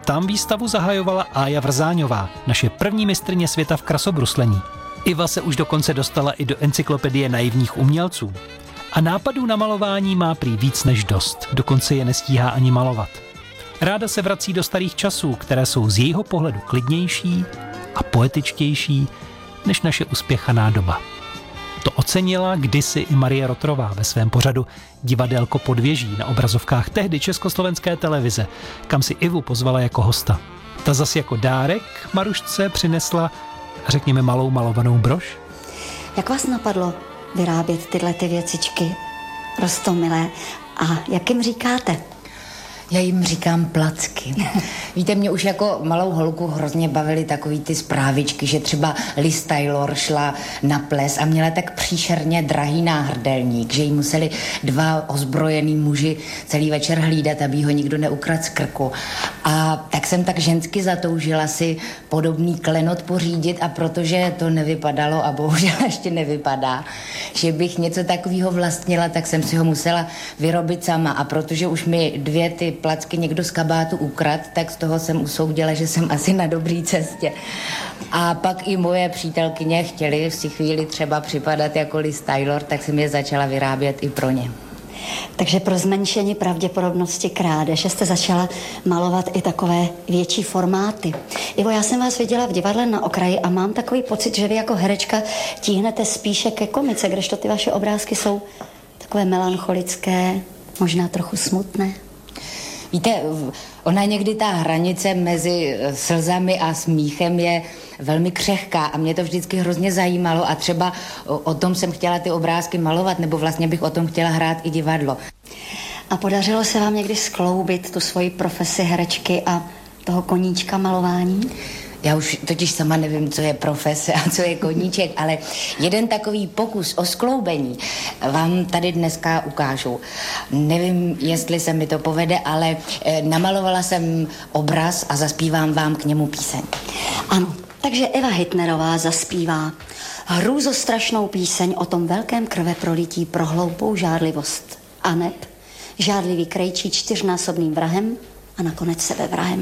Tam výstavu zahajovala Ája Vrzáňová, naše první mistryně světa v krasobruslení. Iva se už dokonce dostala i do encyklopedie naivních umělců. A nápadů na malování má prý víc než dost, dokonce je nestíhá ani malovat. Ráda se vrací do starých časů, které jsou z jejího pohledu klidnější a poetičtější než naše uspěchaná doba. To ocenila kdysi i Marie Rotrová ve svém pořadu Divadélko Podvěží na obrazovkách tehdy československé televize, kam si Ivu pozvala jako hosta. Ta zas jako dárek Marušce přinesla, řekněme, malou malovanou brož. Jak vás napadlo vyrábět tyhle ty věcičky roztomilé a jak jim říkáte? Já jim říkám placky. Víte, mě už jako malou holku hrozně bavily takový ty zprávičky, že třeba Liz Taylor šla na ples a měla tak příšerně drahý náhrdelník, že jí museli dva ozbrojený muži celý večer hlídat, aby ho nikdo neukradl z krku. A tak jsem tak žensky zatoužila si podobný klenot pořídit a protože to nevypadalo a bohužel ještě nevypadá, že bych něco takového vlastnila, tak jsem si ho musela vyrobit sama a protože už mi dvě ty placky někdo z kabátu ukrad, tak z toho jsem usoudila, že jsem asi na dobrý cestě. A pak i moje přítelkyně chtěly v si chvíli třeba připadat jako Liz Taylor, tak jsem je začala vyrábět i pro ně. Takže pro zmenšení pravděpodobnosti krádeže jste začala malovat i takové větší formáty. Ivo, já jsem vás viděla v divadle Na okraji a mám takový pocit, že vy jako herečka tíhnete spíše ke komice, kdežto ty vaše obrázky jsou takové melancholické, možná trochu smutné. Víte, ona někdy ta hranice mezi slzami a smíchem je velmi křehká a mě to vždycky hrozně zajímalo a třeba o tom jsem chtěla ty obrázky malovat, nebo vlastně bych o tom chtěla hrát i divadlo. A podařilo se vám někdy skloubit tu svoji profesi herečky a toho koníčka malování? Já už totiž sama nevím, co je profese a co je koníček, ale jeden takový pokus o skloubení vám tady dneska ukážu. Nevím, jestli se mi to povede, ale namalovala jsem obraz a zaspívám vám k němu píseň. Ano, takže Eva Hitnerová zaspívá hrůzostrašnou píseň o tom velkém krveprolití pro hloupou žádlivost. Aneb, žádlivý krejčí 4násobným vrahem a nakonec sebevrahem.